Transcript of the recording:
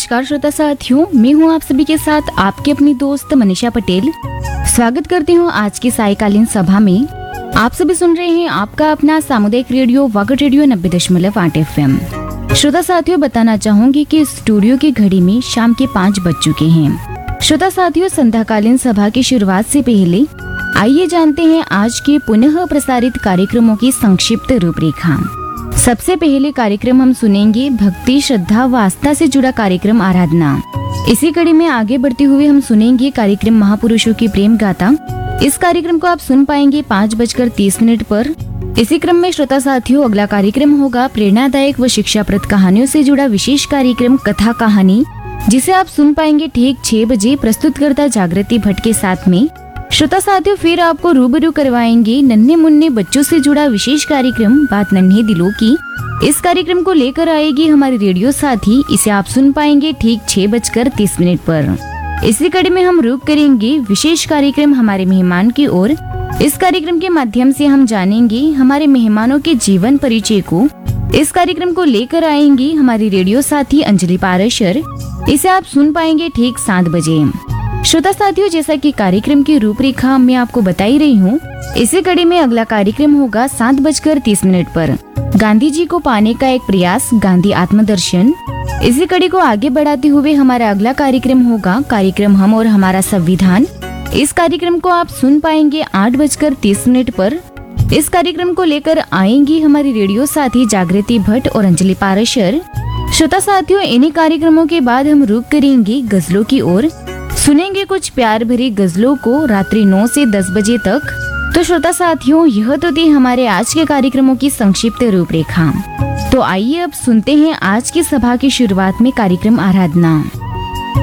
नमस्कार श्रोता साथियों, मैं हूं आप सभी के साथ आपकी अपनी दोस्त मनीषा पटेल। स्वागत करती हूं आज की सायकालीन सभा में। आप सभी सुन रहे हैं आपका अपना सामुदायिक रेडियो वागड़ रेडियो 90.8 FM। श्रोता साथियों, बताना चाहूंगी कि स्टूडियो की घड़ी में शाम के 5 बज चुके हैं। श्रोता साथियों, संध्याकालीन सभा की शुरुआत से पहले आइए जानते हैं आज के पुनः प्रसारित कार्यक्रमों की संक्षिप्त रूपरेखा। सबसे पहले कार्यक्रम हम सुनेंगे भक्ति, श्रद्धा व आस्था से जुड़ा कार्यक्रम आराधना। इसी कड़ी में आगे बढ़ते हुए हम सुनेंगे कार्यक्रम महापुरुषों की प्रेम गाथा। इस कार्यक्रम को आप सुन पाएंगे 5:30 पर। इसी क्रम में श्रोता साथियों, अगला कार्यक्रम होगा प्रेरणादायक व शिक्षाप्रद कहानियों से जुड़ा विशेष कार्यक्रम कथा कहानी, जिसे आप सुन पाएंगे ठीक 6 बजे। प्रस्तुतकर्ता जागृति भट्ट के साथ में। श्रोता साथियों, फिर आपको रूबरू करवाएंगे नन्हे मुन्ने बच्चों से जुड़ा विशेष कार्यक्रम बात नन्हे दिलों की। इस कार्यक्रम को लेकर आएगी हमारी रेडियो साथी। इसे आप सुन पाएंगे ठीक 6:30 पर। इसी कड़ी में हम रुक करेंगे विशेष कार्यक्रम हमारे मेहमान की ओर। इस कार्यक्रम के माध्यम से हम जानेंगे हमारे मेहमानों के जीवन परिचय को। इस कार्यक्रम को लेकर आएंगी हमारी रेडियो साथी अंजलि पारेशर। इसे आप सुन पाएंगे ठीक 7 बजे। श्रोता साथियों, जैसा कि कार्यक्रम की रूपरेखा मैं आपको बताई रही हूँ, इसी कड़ी में अगला कार्यक्रम होगा 7:30 पर। गांधी जी को पाने का एक प्रयास, गांधी आत्मदर्शन। इसी कड़ी को आगे बढ़ाते हुए हमारा अगला कार्यक्रम होगा कार्यक्रम हम और हमारा संविधान। इस कार्यक्रम को आप सुन पाएंगे 8:30 पर। इस कार्यक्रम को लेकर आएंगी हमारी रेडियो साथी जागृति भट्ट और अंजलि पारेशर। श्रोता साथियों, इन्हीं कार्यक्रमों के बाद हम रुक करेंगे गजलों की ओर। सुनेंगे कुछ प्यार भरी गजलों को रात्रि 9 से 10 बजे तक। तो श्रोता साथियों, यह तो थी हमारे आज के कार्यक्रमों की संक्षिप्त रूपरेखा। तो आइए अब सुनते हैं आज की सभा की शुरुआत में कार्यक्रम आराधना।